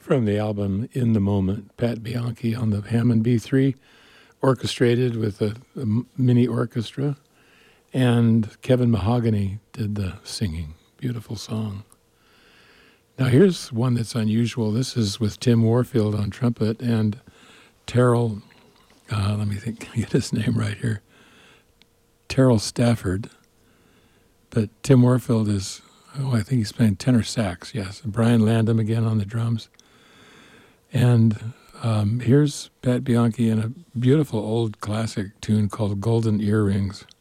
from the album In the Moment, Pat Bianchi on the Hammond B3, orchestrated with a mini orchestra, and Kevin Mahogany did the singing. Beautiful song. Now here's one that's unusual. This is with Tim Warfield on trumpet and Terrell, let me get his name right here, Terrell Stafford. But Tim Warfield is, I think he's playing tenor sax, yes. And Brian Landum again on the drums. And here's Pat Bianchi in a beautiful old classic tune called Golden Earrings.